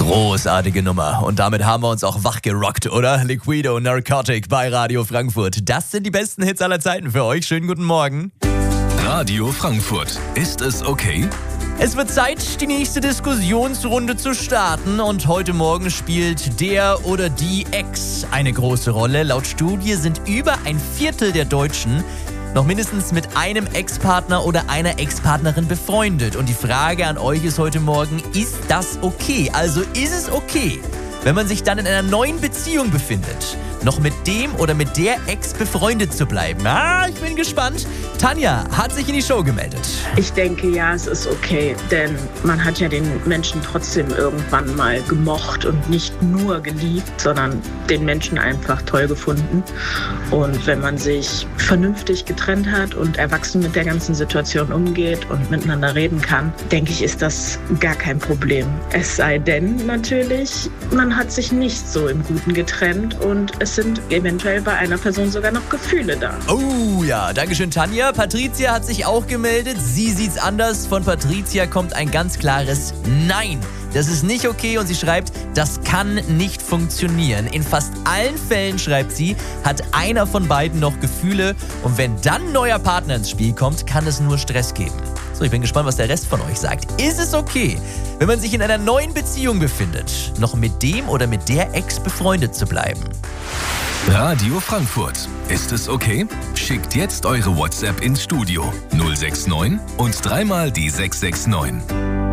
Großartige Nummer. Und damit haben wir uns auch wachgerockt, oder? Liquido, Narcotic bei Radio Frankfurt. Das sind die besten Hits aller Zeiten für euch. Schönen guten Morgen. Radio Frankfurt. Ist es okay? Es wird Zeit, die nächste Diskussionsrunde zu starten. Und heute Morgen spielt der oder die Ex eine große Rolle. Laut Studie sind über ein Viertel der Deutschen noch mindestens mit einem Ex-Partner oder einer Ex-Partnerin befreundet. Und die Frage an euch ist heute Morgen, ist das okay? Also ist es okay, wenn man sich dann in einer neuen Beziehung befindet, noch mit dem oder mit der Ex befreundet zu bleiben? Ich bin gespannt. Tanja hat sich in die Show gemeldet. Ich denke, ja, es ist okay, denn man hat ja den Menschen trotzdem irgendwann mal gemocht und nicht nur geliebt, sondern den Menschen einfach toll gefunden. Und wenn man sich vernünftig getrennt hat und erwachsen mit der ganzen Situation umgeht und miteinander reden kann, denke ich, ist das gar kein Problem. Es sei denn natürlich, man hat sich nicht so im Guten getrennt und es sind eventuell bei einer Person sogar noch Gefühle da. Oh ja, dankeschön Tanja. Patricia hat sich auch gemeldet. Sie sieht's anders. Von Patricia kommt ein ganz klares Nein. Das ist nicht okay und sie schreibt, das kann nicht funktionieren. In fast allen Fällen, schreibt sie, hat einer von beiden noch Gefühle und wenn dann ein neuer Partner ins Spiel kommt, kann es nur Stress geben. So, ich bin gespannt, was der Rest von euch sagt. Ist es okay, wenn man sich in einer neuen Beziehung befindet, noch mit dem oder mit der Ex befreundet zu bleiben? Radio Frankfurt. Ist es okay? Schickt jetzt eure WhatsApp ins Studio 069 und dreimal die 669.